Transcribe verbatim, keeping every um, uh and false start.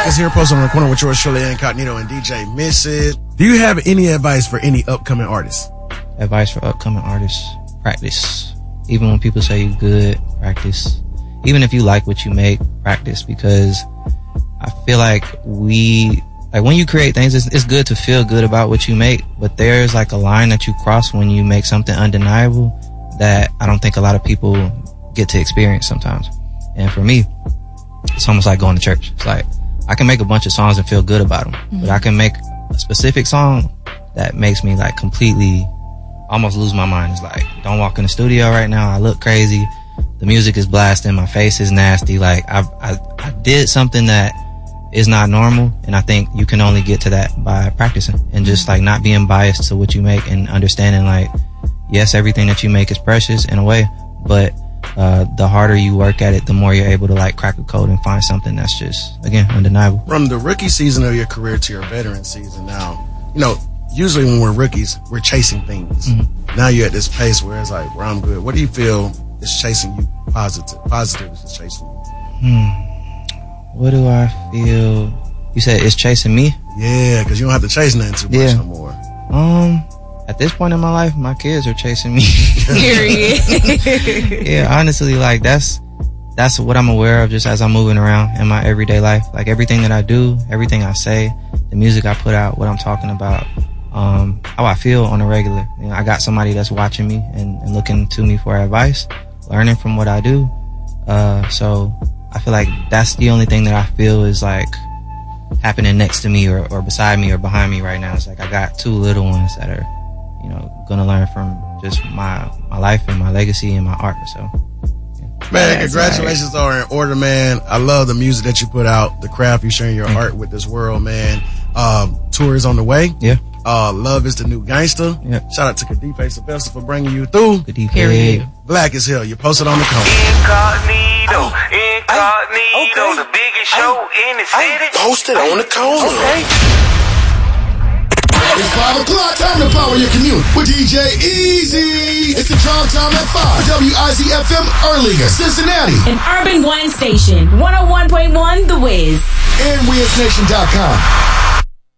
Black is here, posted on the corner with yours truly, Incognito and D J Misfit. Do you have any advice for any upcoming artists? Advice for upcoming artists: practice. Even when people say you're good, practice. Even if you like what you make, practice, because I feel like we, like when you create things, it's, it's good to feel good about what you make, but there's like a line that you cross when you make something undeniable that I don't think a lot of people get to experience sometimes. And for me, it's almost like going to church. It's like, I can make a bunch of songs and feel good about them, mm-hmm. but I can make a specific song that makes me like completely almost lose my mind. It's like, don't walk in the studio right now, I look crazy. The music is blasting, my face is nasty. Like I, I, I did something that is not normal, and I think you can only get to that by practicing and just like not being biased to what you make and understanding like, yes, everything that you make is precious in a way, but uh, the harder you work at it, the more you're able to like crack a code and find something that's just, again, undeniable. From the rookie season of your career to your veteran season now, you know, usually when we're rookies, we're chasing things. Mm-hmm. Now you're at this pace where it's like, where I'm good. What do you feel is chasing you positive? Positive is chasing you. Hmm. What do I feel? You said it's chasing me? Yeah, because you don't have to chase nothing too much yeah. no more. Um, at this point in my life, my kids are chasing me. Period. Yeah, honestly, like that's that's what I'm aware of just as I'm moving around in my everyday life. Like everything that I do, everything I say, the music I put out, what I'm talking about, um, how I feel on a regular. You know, I got somebody that's watching me and, and looking to me for advice, learning from what I do. Uh, so I feel like that's the only thing that I feel is like happening next to me or, or beside me or behind me right now. It's like I got two little ones that are, you know, gonna learn from just my my life and my legacy and my art. So, yeah. Man, congratulations right. are in order, man. I love the music that you put out, the craft, you sharing your Thank art you. with this world, man. Um, tour is on the way. Yeah. Uh, Love is the New Gangster. Yeah. Shout out to Kadife Sylvester for bringing you through. Kadife. Black is Hell. You posted on the corner. Incognito, Incognito, okay. The biggest show I, in the city. Posted on the corner. Okay. It's five o'clock. Time to power your commute with D J Easy. It's the drive time at five. W I Z F M Earlier, Cincinnati. An Urban One station. one oh one point one The Wiz. And wiz nation dot com.